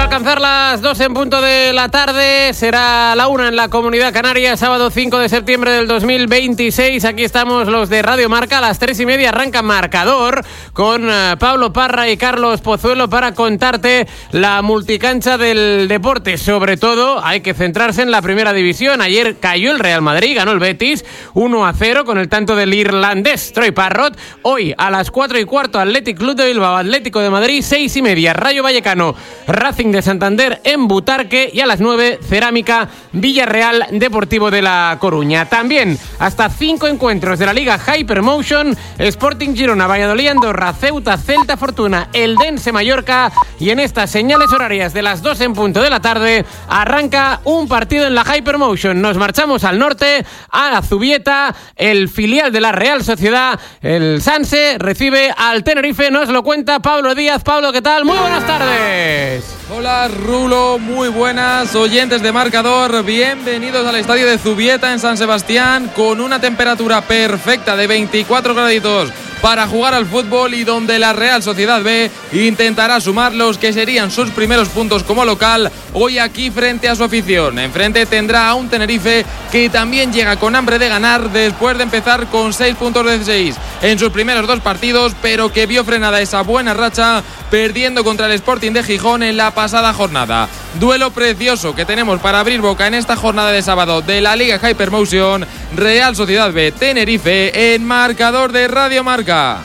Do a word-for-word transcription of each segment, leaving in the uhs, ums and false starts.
alcanzar las dos en punto de la tarde. Será la una en la Comunidad Canaria, sábado cinco de septiembre del dos mil veintiséis. Aquí estamos los de Radio Marca. A las tres y media arranca Marcador con uh, Pablo Parra y Carlos Pozuelo para contarte la multicancha del deporte. Sobre todo hay que centrarse en la primera división. Ayer cayó el Real Madrid, ganó el Betis uno a cero con el tanto del irlandés Troy Parrott. Hoy a las cuatro y cuarto Athletic Club de Bilbao, Atlético de Madrid, seis y media Rayo Vallecano, Racing de Santander en Butarque, y a las nueve Cerámica Villarreal Deportivo de La Coruña. También hasta cinco encuentros de la Liga Hypermotion: Sporting Girona, Valladolid, Andorra, Ceuta, Celta Fortuna, Eldense Mallorca, y en estas señales horarias de las dos en punto de la tarde arranca un partido en la Hypermotion. Nos marchamos al norte, a la Zubieta. El filial de la Real Sociedad, el Sanse, recibe al Tenerife. Nos lo cuenta Pablo Díaz. Pablo, ¿qué tal? Muy buenas tardes. Hola Rulo, muy buenas oyentes de Marcador, bienvenidos al estadio de Zubieta en San Sebastián, con una temperatura perfecta de veinticuatro graditos para jugar al fútbol, y donde la Real Sociedad B intentará sumar los que serían sus primeros puntos como local hoy aquí frente a su afición. Enfrente tendrá a un Tenerife que también llega con hambre de ganar después de empezar con seis puntos de seis en sus primeros dos partidos, pero que vio frenada esa buena racha perdiendo contra el Sporting de Gijón en la pasada jornada. Duelo precioso que tenemos para abrir boca en esta jornada de sábado de la Liga Hypermotion. Real Sociedad B Tenerife en Marcador de Radio Marca.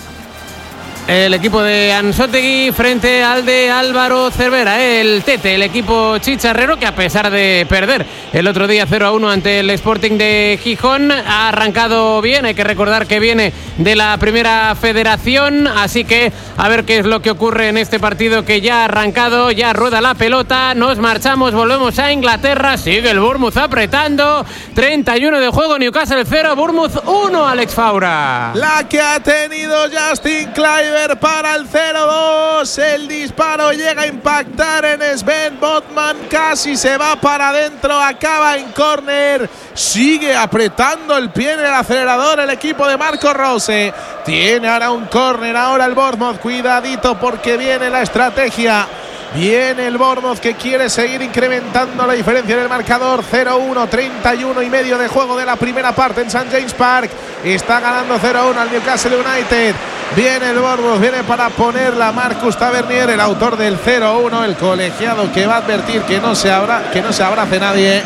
El equipo de Anzoátegui frente al de Álvaro Cervera, el Tete, el equipo chicharrero, que a pesar de perder el otro día cero a uno ante el Sporting de Gijón, ha arrancado bien. Hay que recordar que viene de la Primera Federación, así que a ver qué es lo que ocurre en este partido que ya ha arrancado, ya rueda la pelota. Nos marchamos, volvemos a Inglaterra, sigue el Bournemouth apretando, treinta y uno de juego, Newcastle cero, Bournemouth uno, Alex Faura. La que ha tenido Justin Kluivert para el cero dos, el disparo llega a impactar en Sven Botman, casi se va para adentro, acaba en córner, sigue apretando el pie en el acelerador el equipo de Marco Rose, tiene ahora un córner, ahora el Bournemouth, cuidadito porque viene la estrategia. Viene el Bournemouth que quiere seguir incrementando la diferencia en el marcador. Cero uno, treinta y uno y medio de juego de la primera parte en Saint James Park. Está ganando cero uno al Newcastle United. Viene el Bournemouth, viene para ponerla Marcus Tavernier, el autor del cero uno, el colegiado que va a advertir que no se abra, que no se abrace nadie,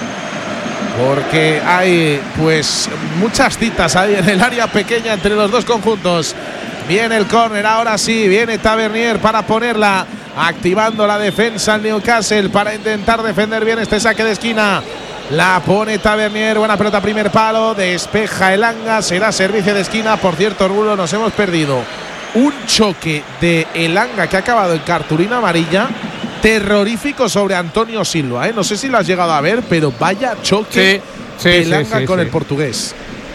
porque hay pues muchas citas ahí en el área pequeña entre los dos conjuntos. Viene el córner, ahora sí, viene Tavernier para ponerla, activando la defensa al Newcastle para intentar defender bien este saque de esquina. La pone Tavernier, buena pelota, primer palo, despeja Elanga, será servicio de esquina. Por cierto, Rulo, nos hemos perdido un choque de Elanga que ha acabado en cartulina amarilla terrorífico sobre Antonio Silva, ¿eh? No sé si lo has llegado a ver, pero vaya choque sí, sí, de Elanga sí, sí, con sí. el portugués.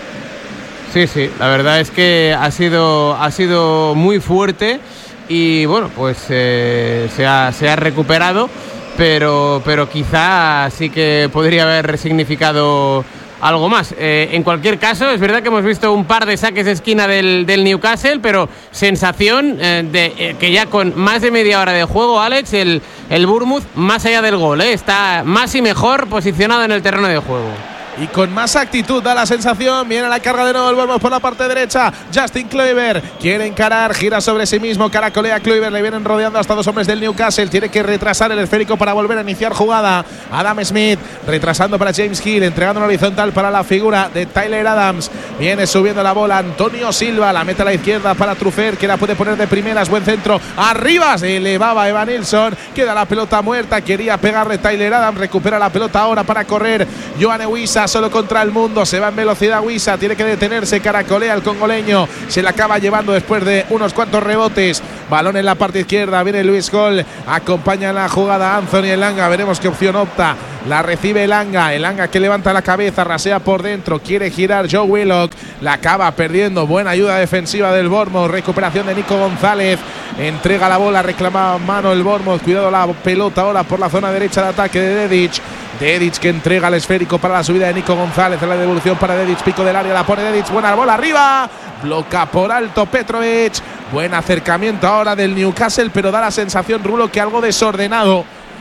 Sí, sí, la verdad es que ha sido, ha sido muy fuerte y bueno, pues eh, se, ha, se ha recuperado, pero, pero quizá sí que podría haber significado algo más. Eh, en cualquier caso, es verdad que hemos visto un par de saques de esquina del, del Newcastle, pero sensación eh, de eh, que ya con más de media hora de juego, Alex, el, el Bournemouth, más allá del gol, eh, está más y mejor posicionado en el terreno de juego. Y con más actitud da la sensación. Viene la carga de nuevo el Bournemouth por la parte derecha. Justin Kluivert quiere encarar, gira sobre sí mismo, caracolea Kluivert, le vienen rodeando hasta dos hombres del Newcastle. Tiene que retrasar el esférico para volver a iniciar jugada. Adam Smith retrasando para James Hill, entregando en horizontal para la figura de Tyler Adams. Viene subiendo la bola Antonio Silva, la mete a la izquierda para Truffert, que la puede poner de primeras, buen centro, arriba se elevaba Evan Nilsson, queda la pelota muerta, quería pegarle Tyler Adams, recupera la pelota ahora para correr Yoane Wissa, solo contra el mundo, se va en velocidad Wissa, tiene que detenerse, caracolea el congoleño, se la acaba llevando después de unos cuantos rebotes, balón en la parte izquierda, viene Luis Gol, acompaña la jugada Anthony Elanga, veremos qué opción opta, la recibe Elanga, Elanga que levanta la cabeza, rasea por dentro, quiere girar Joe Willock, la acaba perdiendo, buena ayuda defensiva del Bournemouth, recuperación de Nico González, entrega la bola, reclama mano el Bournemouth, cuidado la pelota ahora por la zona derecha de ataque de Dedic, Dedic que entrega el esférico para la subida de Nico González, la devolución para Dedic, pico del área, la pone Dedic, buena bola arriba, bloca por alto Petrovic, buen acercamiento ahora del Newcastle, pero da la sensación, Rulo, que algo desordenado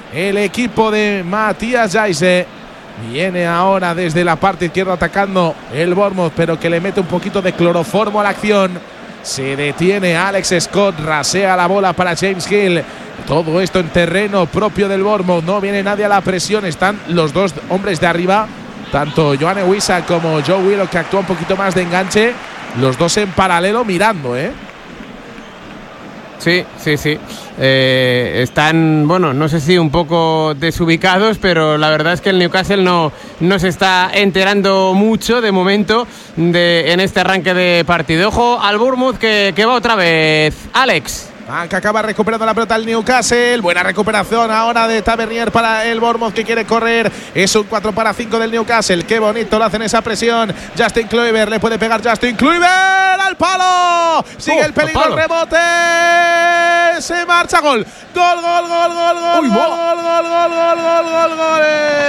el equipo de Matías Jaise. Viene ahora desde la parte izquierda atacando el Bournemouth, pero que le mete un poquito de cloroformo a la acción. Se detiene Alex Scott, rasea la bola para James Hill. Todo esto en terreno propio del Bournemouth. No viene nadie a la presión. Están los dos hombres de arriba, tanto Joanne Wissa como Joe Willock, que actúa un poquito más de enganche. Los dos en paralelo mirando, ¿eh? Sí, sí, sí. Eh, están, bueno, no sé si un poco desubicados, pero la verdad es que el Newcastle no, no se está enterando mucho de momento de, en este arranque de partido. Ojo al Bournemouth que, que va otra vez. Alex. Ah, que acaba recuperando la pelota el Newcastle. Buena recuperación ahora de Tavernier para el Bournemouth, que quiere correr. Es un cuatro para cinco del Newcastle. Qué bonito lo hacen esa presión. Justin Kluivert, le puede pegar Justin Kluivert al palo. Sigue oh, el peligro, el rebote. Se marcha, gol. Gol, gol, gol, gol, gol. Uy, gol, gol, gol, gol, gol, gol, gol, gol.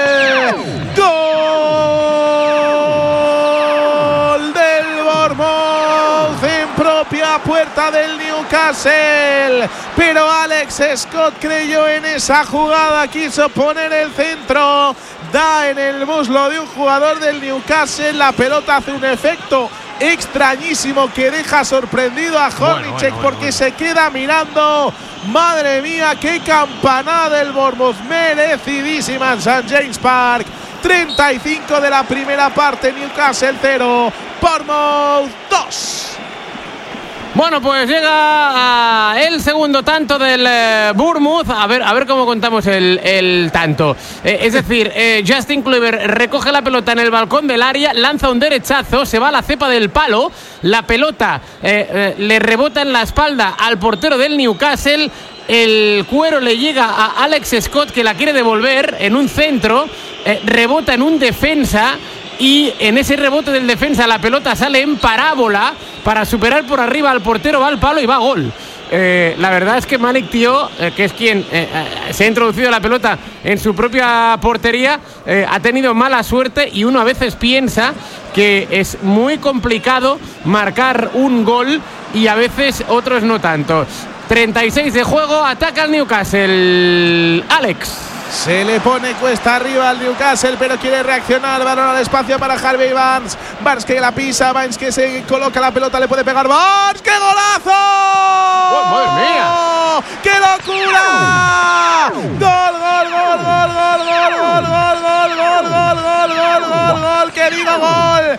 Gol del Bournemouth en propia puerta del Newcastle, pero Alex Scott creyó en esa jugada, quiso poner el centro, da en el muslo de un jugador del Newcastle, la pelota hace un efecto extrañísimo que deja sorprendido a Hornacek, bueno, bueno, porque bueno. se queda mirando. Madre mía, qué campanada del Bournemouth, merecidísima en Saint James Park. treinta y cinco de la primera parte, Newcastle cero, Bournemouth dos. Bueno, pues llega el segundo tanto del eh, Bournemouth. A ver, a ver cómo contamos el, el tanto. Eh, es decir, eh, Justin Kluivert recoge la pelota en el balcón del área, lanza un derechazo, se va a la cepa del palo. La pelota eh, eh, le rebota en la espalda al portero del Newcastle. El cuero le llega a Alex Scott, que la quiere devolver en un centro. Eh, rebota en un defensa. Y en ese rebote del defensa la pelota sale en parábola para superar por arriba al portero, va al palo y va a gol. Eh, la verdad es que Malik Tio, eh, que es quien eh, eh, se ha introducido la pelota en su propia portería, eh, ha tenido mala suerte, y uno a veces piensa que es muy complicado marcar un gol y a veces otros no tanto. treinta y seis de juego, ataca el Newcastle. Alex. Se le pone cuesta arriba al Newcastle, pero quiere reaccionar. Balón al espacio para Harvey Barnes. Barnes que la pisa, Barnes que se coloca la pelota, le puede pegar. ¡Barnes! ¡Qué golazo! ¡Oh, madre mía! ¡Qué locura! ¡Gol, gol, gol, gol, gol, gol, gol, gol, gol, gol, gol, gol, gol, gol! ¡Querido gol!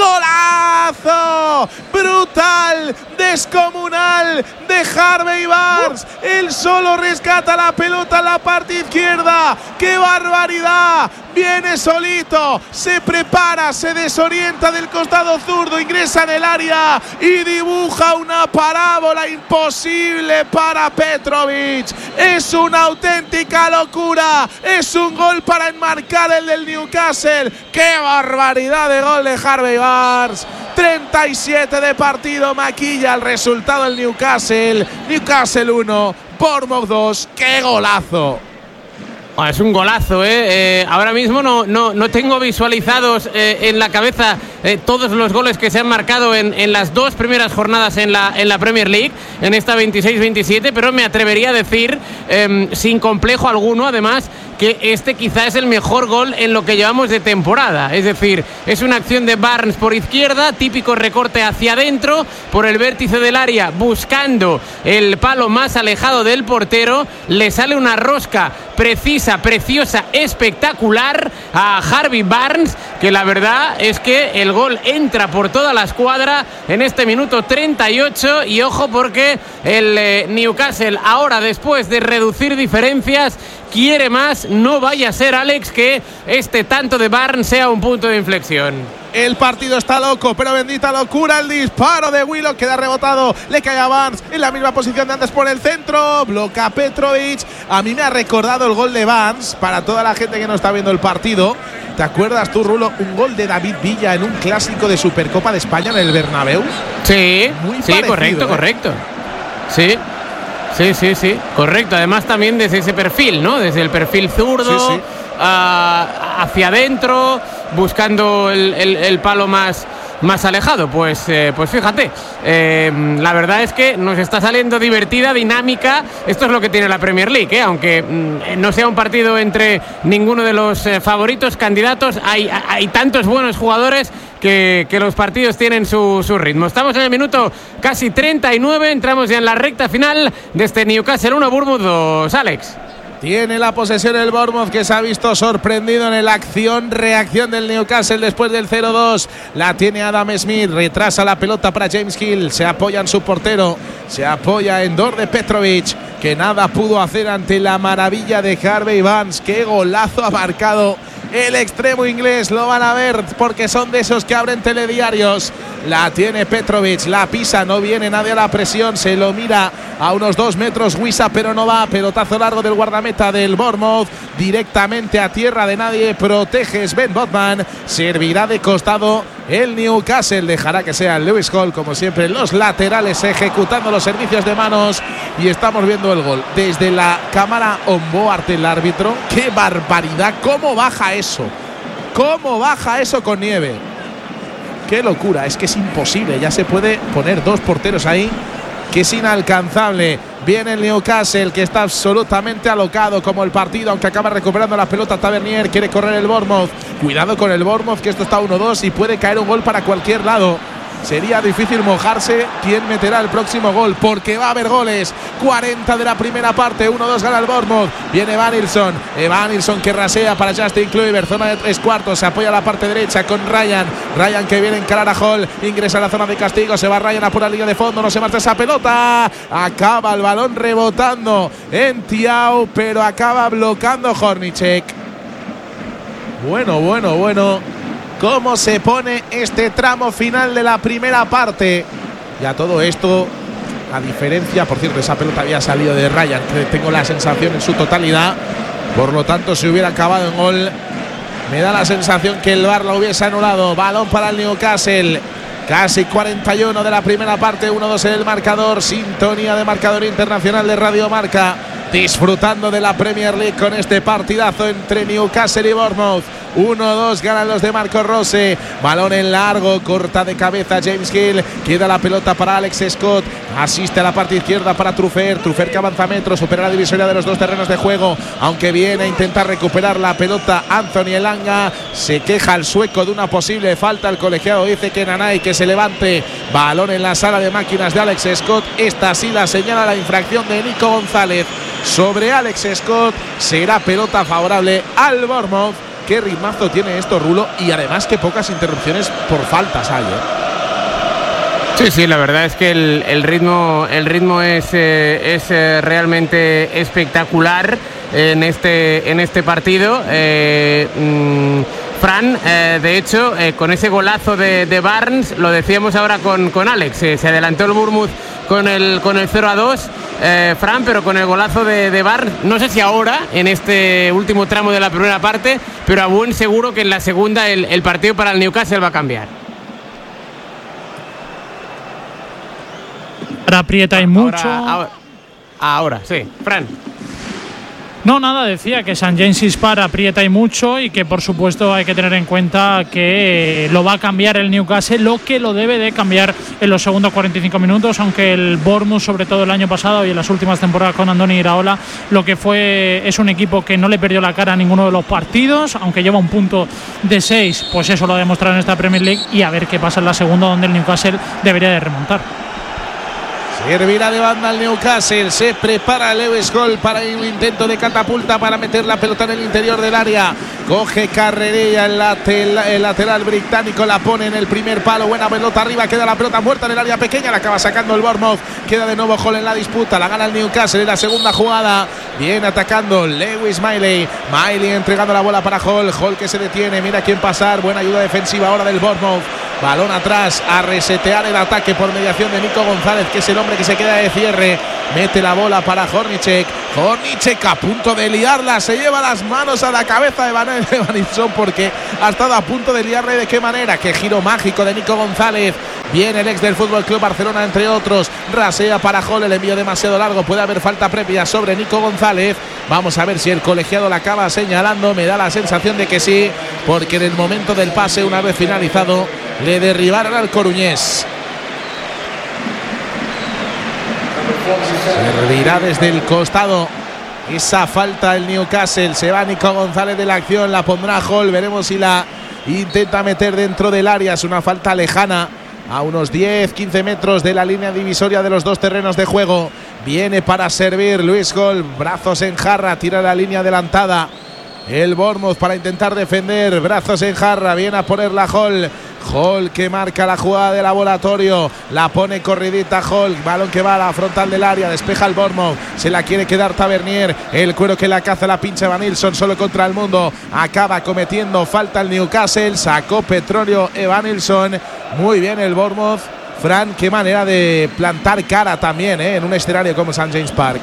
¡Golazo! ¡Brutal! ¡Descomunal! De Harvey Barnes. Él solo rescata la pelota en la parte izquierda. ¡Qué barbaridad! Viene solito, se prepara, se desorienta del costado zurdo, ingresa en el área y dibuja una parábola imposible para Petrovic. Es una auténtica locura. Es un gol para enmarcar el del Newcastle. ¡Qué barbaridad de gol de Harvey Barnes! treinta y siete de partido, maquilla el resultado del Newcastle. Newcastle uno, Bournemouth dos. ¡Qué golazo! Oh, es un golazo, ¿eh? eh ahora mismo no, no, no tengo visualizados eh, en la cabeza eh, todos los goles que se han marcado en, en las dos primeras jornadas en la, en la Premier League, en esta veintiséis veintisiete, pero me atrevería a decir, eh, sin complejo alguno, además, que este quizá es el mejor gol en lo que llevamos de temporada. Es decir, es una acción de Barnes por izquierda, típico recorte hacia adentro, por el vértice del área, buscando el palo más alejado del portero, le sale una rosca precisa, preciosa, espectacular a Harvey Barnes, que la verdad es que el gol entra por toda la escuadra en este minuto treinta y ocho, y ojo porque el eh, Newcastle ahora, después de reducir diferencias, quiere más. No vaya a ser, Alex, que este tanto de Barnes sea un punto de inflexión. El partido está loco, pero bendita locura. El disparo de Willock queda rebotado, le cae a Barnes en la misma posición de antes por el centro, bloquea Petrovic. A mí me ha recordado el gol de Barnes, para toda la gente que no está viendo el partido. ¿Te acuerdas tú, Rulo, un gol de David Villa en un clásico de Supercopa de España en el Bernabéu? Sí, Muy sí, parecido, correcto, ¿eh? correcto. Sí. Sí, sí, sí, correcto. Además también desde ese perfil, ¿no? Desde el perfil zurdo, sí, sí. Uh, hacia adentro, buscando el, el, el palo más, más alejado. Pues, eh, pues fíjate, eh, la verdad es que nos está saliendo divertida, dinámica. Esto es lo que tiene la Premier League, ¿eh? Aunque mm, no sea un partido entre ninguno de los eh, favoritos, candidatos, hay, hay tantos buenos jugadores que, que los partidos tienen su, su ritmo. Estamos en el minuto casi treinta y nueve, entramos ya en la recta final de este Newcastle uno, Bournemouth dos, Alex. Tiene la posesión el Bournemouth, que se ha visto sorprendido en la acción-reacción del Newcastle después del cero dos. La tiene Adam Smith, retrasa la pelota para James Hill, se apoya en su portero, se apoya en Dorde Petrovic, que nada pudo hacer ante la maravilla de Harvey Barnes. ¡Qué golazo ha marcado el extremo inglés! Lo van a ver porque son de esos que abren telediarios. La tiene Petrovic, la pisa, no viene nadie a la presión, se lo mira a unos dos metros Wissa, pero no va. Pelotazo largo del guardameta del Bournemouth, directamente a tierra de nadie, protege Sven Botman, servirá de costado el Newcastle, dejará que sea Lewis Hall, como siempre, los laterales ejecutando los servicios de manos, y estamos viendo el gol desde la cámara on board del árbitro. ¡Qué barbaridad! ¿Cómo baja eso? ¿Cómo baja eso con nieve? ¡Qué locura! Es que es imposible. Ya se puede poner dos porteros ahí, que es inalcanzable. Viene el Newcastle, que está absolutamente alocado como el partido, aunque acaba recuperando la pelota Tavernier. Quiere correr el Bournemouth. Cuidado con el Bournemouth, que esto está uno dos y puede caer un gol para cualquier lado. Sería difícil mojarse quién meterá el próximo gol, porque va a haber goles. cuarenta de la primera parte, uno dos gana el Bournemouth. Viene Evanilson, Evanilson que rasea para Justin Kluivert, zona de tres cuartos, se apoya a la parte derecha con Ryan. Ryan que viene a encarar a Hall, ingresa a la zona de castigo, se va Ryan a por la línea de fondo, no se marcha esa pelota. Acaba el balón rebotando en Thiaw, pero acaba bloqueando Hornicek. Bueno, bueno, bueno. ¿Cómo se pone este tramo final de la primera parte? Y a todo esto, a diferencia, por cierto, esa pelota había salido de Ryan, que tengo la sensación en su totalidad. Por lo tanto, si hubiera acabado en gol, me da la sensación que el V A R lo hubiese anulado. Balón para el Newcastle. Casi cuarenta y uno de la primera parte, uno dos en el marcador. Sintonía de marcador internacional de Radio Marca. Disfrutando de la Premier League con este partidazo entre Newcastle y Bournemouth. uno dos ganan los de Marco Rose. Balón en largo, corta de cabeza James Hill. Queda la pelota para Alex Scott. Asiste a la parte izquierda para Truffert. Truffert que avanza metros, supera la divisoria de los dos terrenos de juego. Aunque viene a intentar recuperar la pelota Anthony Elanga. Se queja el sueco de una posible falta. El colegiado dice que Nanay que se levante. Balón en la sala de máquinas de Alex Scott. Esta sí la señala la infracción de Nico González sobre Alex Scott. Será pelota favorable al Bournemouth. Qué ritmazo tiene esto, Rulo, y además que pocas interrupciones por faltas hay, ¿eh? Sí, sí, la verdad es que el, el ritmo, el ritmo es, eh, es eh, realmente espectacular en este, en este partido. Eh, mmm, Fran, eh, de hecho, eh, con ese golazo de, de Barnes, lo decíamos ahora con, con Alex, eh, se adelantó el Bournemouth con el, con el cero a dos, eh, Fran, pero con el golazo de, de Barnes, no sé si ahora, en este último tramo de la primera parte, pero a buen seguro que en la segunda el, el partido para el Newcastle va a cambiar. Ahora aprieta y mucho. Ahora, ahora, ahora, sí, Fran. No, nada, decía que Saint James's Park aprieta y mucho y que por supuesto hay que tener en cuenta que lo va a cambiar el Newcastle, lo que lo debe de cambiar en los segundos cuarenta y cinco minutos, aunque el Bournemouth, sobre todo el año pasado y en las últimas temporadas con Andoni Iraola, lo que fue es un equipo que no le perdió la cara a ninguno de los partidos, aunque lleva un punto de seis, pues eso lo ha demostrado en esta Premier League, y a ver qué pasa en la segunda, donde el Newcastle debería de remontar. Servirá de banda al Newcastle. Se prepara Lewis Hall para un intento de catapulta para meter la pelota en el interior del área. Coge carrerilla el lateral, el lateral británico, la pone en el primer palo. Buena pelota arriba, queda la pelota muerta en el área pequeña. La acaba sacando el Bournemouth. Queda de nuevo Hall en la disputa. La gana el Newcastle en la segunda jugada. Viene atacando Lewis Miley. Miley entregando la bola para Hall. Hall que se detiene. Mira quién pasar. Buena ayuda defensiva ahora del Bournemouth. Balón atrás a resetear el ataque por mediación de Nico González, que es el hombre que se queda de cierre. Mete la bola para Hornicek. Hornicek a punto de liarla. Se lleva las manos a la cabeza de Van Evanilson porque ha estado a punto de liarle. ¿De qué manera? Qué giro mágico de Nico González. Viene el ex del Fútbol Club Barcelona, entre otros. Rasea para Hall. El envío demasiado largo. Puede haber falta previa sobre Nico González. Vamos a ver si el colegiado la acaba señalando. Me da la sensación de que sí, porque en el momento del pase, una vez finalizado, le derribaron al coruñés. Servirá desde el costado esa falta el Newcastle. Se va Nico González de la acción, la pondrá Hall. Veremos si la intenta meter dentro del área. Es una falta lejana, a unos diez quince metros de la línea divisoria de los dos terrenos de juego. Viene para servir Luis Hall, brazos en jarra, tira la línea adelantada el Bournemouth para intentar defender, brazos en jarra, viene a ponerla Hall. Hall que marca la jugada de laboratorio, la pone corridita Hall, balón que va a la frontal del área, despeja el Bournemouth, se la quiere quedar Tavernier, el cuero que la caza la pincha Evan Nilsson solo contra el mundo, acaba cometiendo falta el Newcastle, sacó petróleo Evan Nilsson, muy bien el Bournemouth. Fran, qué manera de plantar cara también ¿eh? en un escenario como Saint James Park.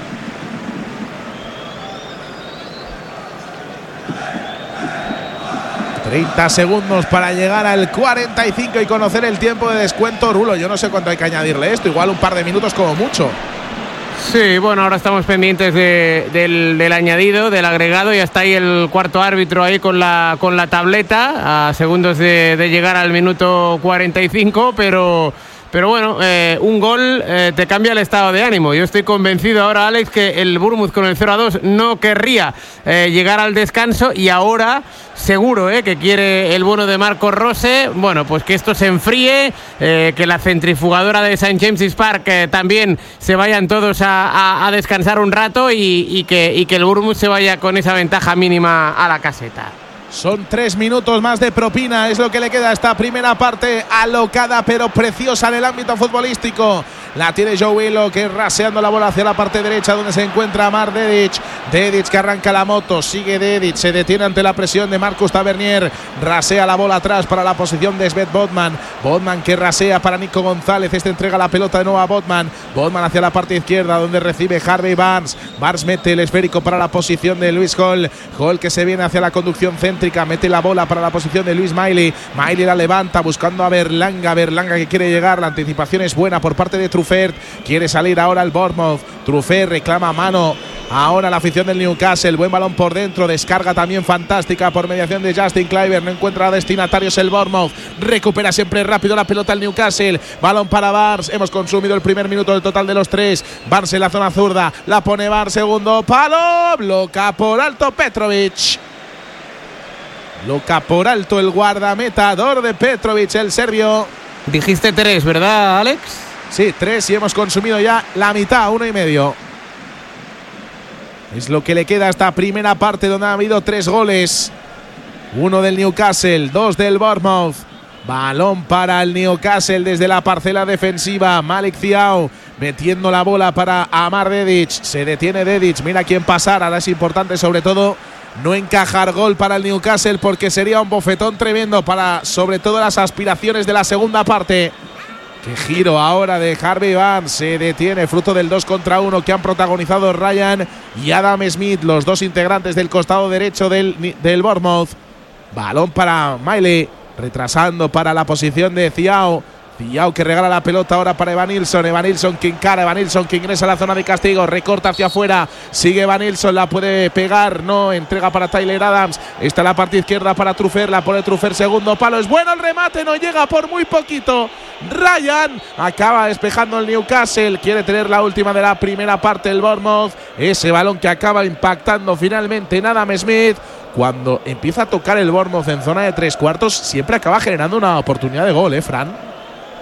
treinta segundos para llegar al cuarenta y cinco y conocer el tiempo de descuento. Rulo, yo no sé cuánto hay que añadirle esto, igual un par de minutos como mucho. Sí, bueno, ahora estamos pendientes de, del, del añadido, del agregado, y hasta ahí el cuarto árbitro ahí con la, con la tableta, a segundos de, de llegar al minuto cuarenta y cinco, pero... Pero bueno, eh, un gol eh, te cambia el estado de ánimo. Yo estoy convencido ahora, Alex, que el Bournemouth con el cero a dos no querría eh, llegar al descanso, y ahora seguro eh, que quiere el bueno de Marcos Rose. Bueno, pues que esto se enfríe, eh, que la centrifugadora de Saint James's Park eh, también se vayan todos a, a, a descansar un rato y, y, que, y que el Bournemouth se vaya con esa ventaja mínima a la caseta. Son tres minutos más de propina, es lo que le queda a esta primera parte alocada pero preciosa en el ámbito futbolístico. La tiene Joe Willock, que raseando la bola hacia la parte derecha donde se encuentra Amar Dedic. Dedic que arranca la moto, sigue Dedic, se detiene ante la presión de Marcus Tavernier. Rasea la bola atrás para la posición de Sven Botman. Botman que rasea para Nico González, este entrega la pelota de nuevo a Botman. Botman hacia la parte izquierda donde recibe Harvey Barnes. Barnes mete el esférico para la posición de Luis Hall. Hall que se viene hacia la conducción céntrica, mete la bola para la posición de Luis Miley. Miley la levanta buscando a Berlanga. Berlanga que quiere llegar, la anticipación es buena por parte de Truffert. Quiere salir ahora el Bournemouth. Truffert reclama mano. Ahora la afición del Newcastle, buen balón por dentro, descarga también fantástica por mediación de Justin Kluivert, no encuentra destinatarios el Bournemouth, recupera siempre rápido la pelota el Newcastle, balón para Barnes, hemos consumido el primer minuto del total de los tres, Barnes en la zona zurda, la pone Barnes, segundo palo, bloca por alto Petrovic. Bloca por alto el guardametador de Petrovic, el serbio. Dijiste tres, ¿verdad, Alex? Sí, tres y hemos consumido ya la mitad, uno y medio. Es lo que le queda a esta primera parte donde ha habido tres goles. Uno del Newcastle, dos del Bournemouth. Balón para el Newcastle desde la parcela defensiva. Malik Thiaw metiendo la bola para Amar Dedic. Se detiene Dedic, mira quién pasar. Ahora es importante sobre todo no encajar gol para el Newcastle porque sería un bofetón tremendo para sobre todo las aspiraciones de la segunda parte. Qué giro ahora de Harvey Barnes, se detiene fruto del dos contra uno que han protagonizado Ryan y Adam Smith, los dos integrantes del costado derecho del, del Bournemouth. Balón para Miley, retrasando para la posición de Thiaw. Thiaw que regala la pelota ahora para Evan Nilsson. Evan Nilsson que encara, Evan Nilsson que ingresa a la zona de castigo, recorta hacia afuera, sigue Evan Nilsson, la puede pegar, no, entrega para Tyler Adams, está la parte izquierda para Truffert, la pone Truffert, segundo palo, es bueno el remate, no llega por muy poquito. Ryan acaba despejando el Newcastle, quiere tener la última de la primera parte el Bournemouth, ese balón que acaba impactando finalmente en Adam Smith. Cuando empieza a tocar el Bournemouth en zona de tres cuartos, siempre acaba generando una oportunidad de gol, ¿eh, Fran?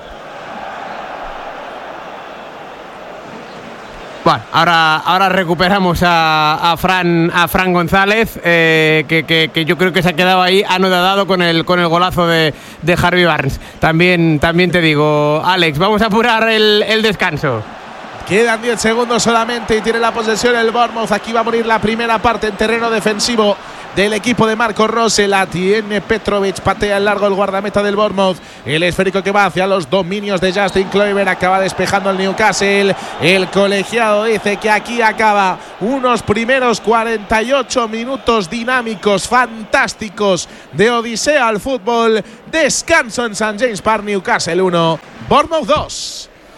Bueno, ahora, ahora recuperamos a, a, Fran, a Fran González, eh, que, que, que yo creo que se ha quedado ahí anodadado con el, con el golazo de, de Harvey Barnes. También, también te digo, Alex, vamos a apurar el, el descanso. Quedan diez segundos solamente y tiene la posesión el Bournemouth. Aquí va a morir la primera parte en terreno defensivo del equipo de Marcos Rose. La tiene Petrovic, patea el largo el guardameta del Bournemouth. El esférico que va hacia los dominios de Justin Kluivert, acaba despejando el Newcastle. El colegiado dice que aquí acaba unos primeros cuarenta y ocho minutos dinámicos, fantásticos de odisea al fútbol. Descanso en Saint James Park, Newcastle uno, Bournemouth dos.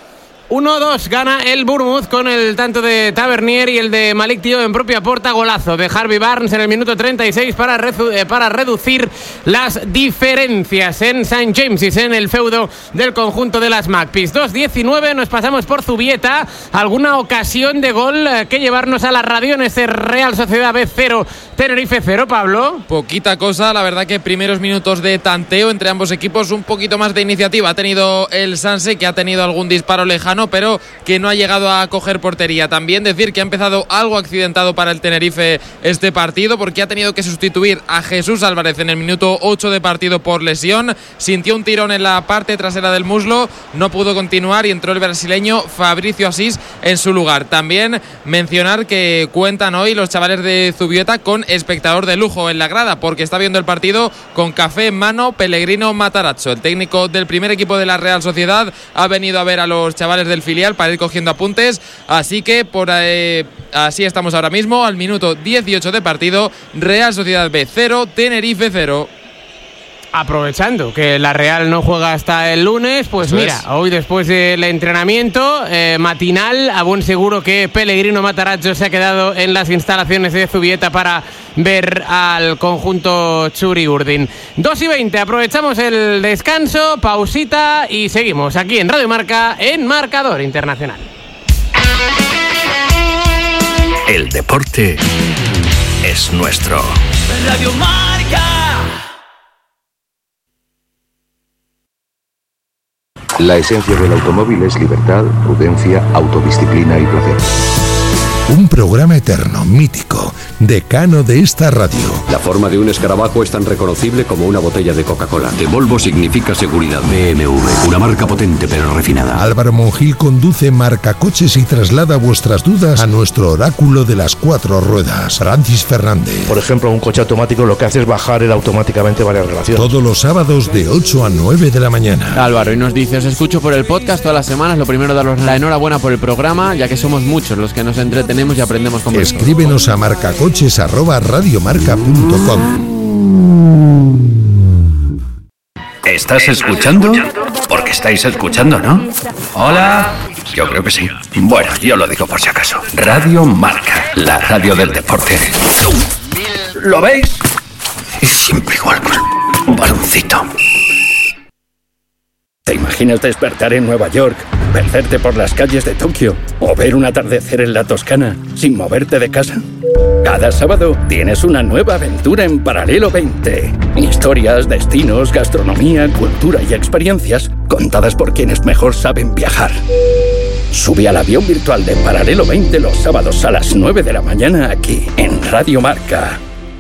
uno dos gana el Bournemouth con el tanto de Tavernier y el de Malik Tío en propia puerta. Golazo de Harvey Barnes en el minuto treinta y seis para, redu- eh, para reducir las diferencias en Saint James's, en el feudo del conjunto de las Magpies. dos diecinueve, nos pasamos por Zubieta. ¿Alguna ocasión de gol eh, que llevarnos a la radio en este Real Sociedad B cero, Tenerife cero, Pablo? Poquita cosa, la verdad que primeros minutos de tanteo entre ambos equipos, un poquito más de iniciativa ha tenido el Sanse, que ha tenido algún disparo lejano, pero que no ha llegado a coger portería. También decir que ha empezado algo accidentado para el Tenerife este partido, porque ha tenido que sustituir a Jesús Álvarez en el minuto ocho de partido por lesión. Sintió un tirón en la parte trasera del muslo, no pudo continuar y entró el brasileño Fabricio Asís en su lugar. También mencionar que cuentan hoy los chavales de Zubieta con espectador de lujo en la grada, porque está viendo el partido con café en mano Pellegrino Matarazzo. El técnico del primer equipo de la Real Sociedad ha venido a ver a los chavales del filial para ir cogiendo apuntes, así que por eh, así estamos ahora mismo al minuto dieciocho de partido. Real Sociedad B cero, Tenerife cero. Aprovechando que la Real no juega hasta el lunes, pues Eso mira, es. hoy después del entrenamiento eh, matinal, a buen seguro que Pellegrino Matarazzo se ha quedado en las instalaciones de Zubieta para ver al conjunto Txuri Urdin. dos y veinte, aprovechamos el descanso, pausita y seguimos aquí en Radio Marca en Marcador Internacional. El deporte es nuestro. Radio Marca. La esencia del automóvil es libertad, prudencia, autodisciplina y placer. Un programa eterno, mítico, decano de esta radio. La forma de un escarabajo es tan reconocible como una botella de Coca-Cola. De Volvo significa seguridad. B M W, una marca potente pero refinada. Álvaro Monjil conduce Marcacoches y traslada vuestras dudas a nuestro oráculo de las cuatro ruedas, Francis Fernández. Por ejemplo, un coche automático lo que hace es bajar él automáticamente varias relaciones. Todos los sábados de ocho a nueve de la mañana. Álvaro, y nos dice, os escucho por el podcast todas las semanas. Lo primero, daros la enhorabuena por el programa, ya que somos muchos los que nos entretenemos y aprendemos con vosotros. Escríbenos a marcacoches arroba radiomarca punto com. ¿Estás escuchando? Porque estáis escuchando, ¿no? Hola. Yo creo que sí. Bueno, yo lo digo por si acaso. Radio Marca, la radio del deporte. ¿Lo veis? Es siempre igual con un baloncito. ¿Te imaginas despertar en Nueva York, perderte por las calles de Tokio o ver un atardecer en la Toscana sin moverte de casa? Cada sábado tienes una nueva aventura en Paralelo veinte. Historias, destinos, gastronomía, cultura y experiencias contadas por quienes mejor saben viajar. Sube al avión virtual de Paralelo veinte los sábados a las nueve de la mañana aquí en Radio Marca.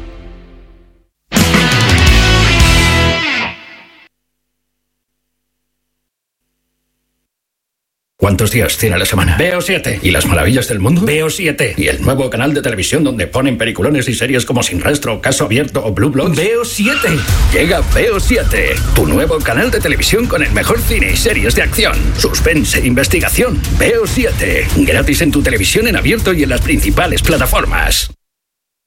¿Cuántos días tiene la semana? Veo siete. ¿Y las maravillas del mundo? Veo siete. ¿Y el nuevo canal de televisión donde ponen peliculones y series como Sin Rastro, Caso Abierto o Blue Bloods? Veo siete. Llega Veo siete, tu nuevo canal de televisión con el mejor cine y series de acción, suspense e investigación. Veo siete, gratis en tu televisión en abierto y en las principales plataformas.